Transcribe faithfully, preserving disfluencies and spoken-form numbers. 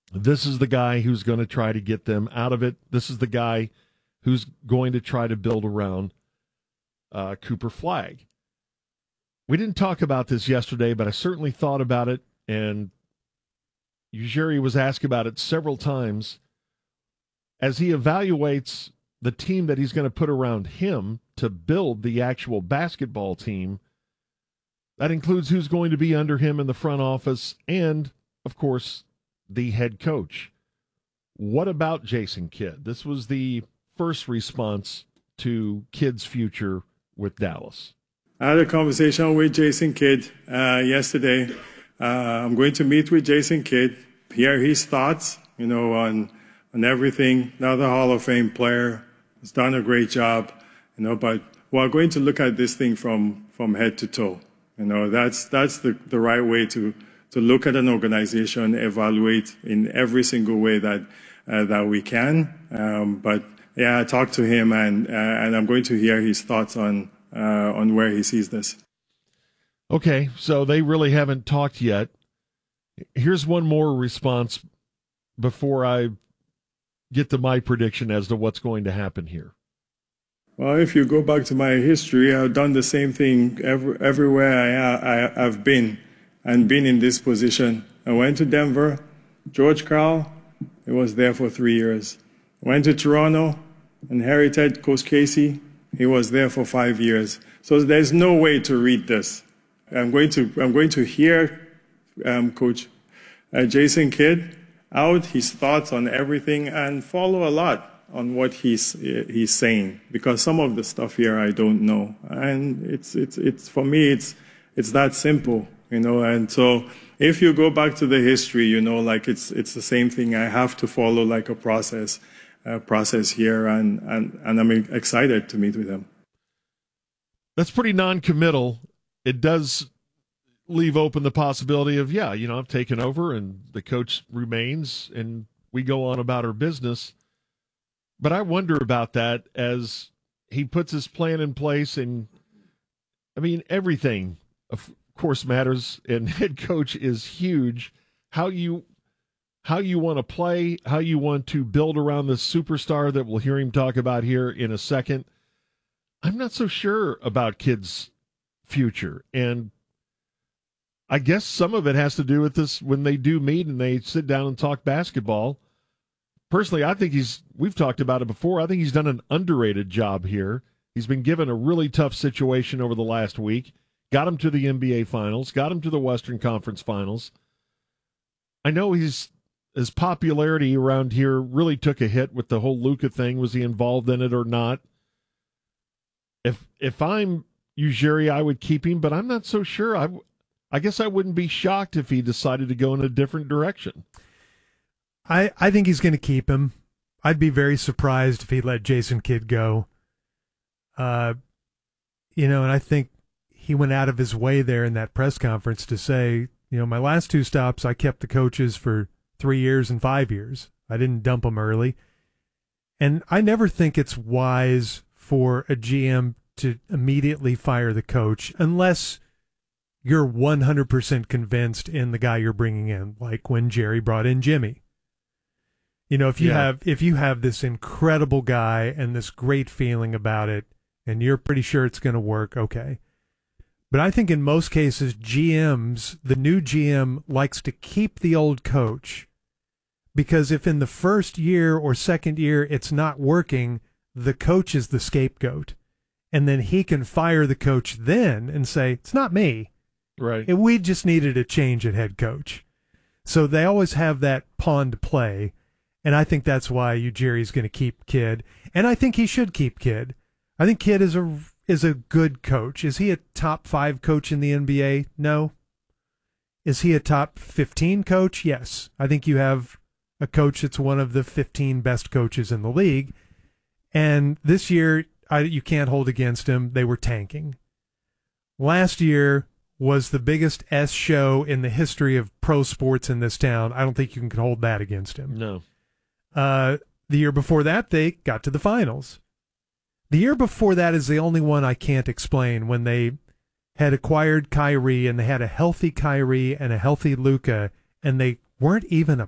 This is the guy who's going to try to get them out of it. This is the guy who's going to try to build around uh, Cooper Flagg. We didn't talk about this yesterday, but I certainly thought about it, and Ujiri was asked about it several times. As he evaluates the team that he's going to put around him to build the actual basketball team, that includes who's going to be under him in the front office and, of course, the head coach. What about Jason Kidd? This was the first response to Kidd's future with Dallas. I had a conversation with Jason Kidd uh, yesterday. Uh, I'm going to meet with Jason Kidd, hear his thoughts, you know, on on everything. Another Hall of Fame player, has done a great job, you know, but we're going to look at this thing from, from head to toe. You know, that's that's the, the right way to to look at an organization, evaluate in every single way that uh, that we can. Um, but yeah, I talked to him, and uh, and I'm going to hear his thoughts on uh, on where he sees this. Okay, so they really haven't talked yet. Here's one more response before I get to my prediction as to what's going to happen here. Well, if you go back to my history, I've done the same thing every, everywhere I, I, I've been and been in this position. I went to Denver, George Karl, he was there for three years. Went to Toronto, inherited Coach Casey, he was there for five years. So there's no way to read this. I'm going to, I'm going to hear um, Coach uh, Jason Kidd out, his thoughts on everything, and follow a lot on what he's he's saying, because some of the stuff here I don't know, and it's it's it's for me it's it's that simple, you know. And so if you go back to the history, you know, like it's it's the same thing. I have to follow like a process uh, process here, and and and I'm excited to meet with him. That's pretty non-committal. It does leave open the possibility of, yeah, you know, I've taken over and the coach remains and we go on about our business. But I wonder about that as he puts his plan in place. And, I mean, everything, of course, matters, and head coach is huge. How you how you want to play, how you want to build around this superstar that we'll hear him talk about here in a second. I'm not so sure about Kidd's future. And I guess some of it has to do with this when they do meet and they sit down and talk basketball. Personally, I think he's, we've talked about it before, I think he's done an underrated job here. He's been given a really tough situation over the last week, got him to the N B A Finals, got him to the Western Conference Finals. I know he's, his popularity around here really took a hit with the whole Luka thing. Was he involved in it or not? If if I'm Ujiri, I would keep him, but I'm not so sure. I, I guess I wouldn't be shocked if he decided to go in a different direction. I, I think he's going to keep him. I'd be very surprised if he let Jason Kidd go. Uh, you know, and I think he went out of his way there in that press conference to say, you know, my last two stops, I kept the coaches for three years and five years. I didn't dump them early. And I never think it's wise for a G M to immediately fire the coach unless you're one hundred percent convinced in the guy you're bringing in, like when Jerry brought in Jimmy. You know, if you Yeah. have if you have this incredible guy and this great feeling about it, and you're pretty sure it's going to work, okay. But I think in most cases, G Ms, the new G M likes to keep the old coach, because if in the first year or second year it's not working, the coach is the scapegoat. And then he can fire the coach then and say, it's not me. Right. We just needed a change at head coach. So they always have that pawn to play. And I think that's why Ujiri's going to keep Kidd. And I think he should keep Kidd. I think Kidd is a is a good coach. Is he a top five coach in the N B A? No. Is he a top fifteen coach? Yes. I think you have a coach that's one of the fifteen best coaches in the league. And this year, I, you can't hold against him. They were tanking. Last year was the biggest S show in the history of pro sports in this town. I don't think you can hold that against him. No. Uh, the year before that, they got to the finals. The year before that is the only one I can't explain, when they had acquired Kyrie and they had a healthy Kyrie and a healthy Luka, and they weren't even a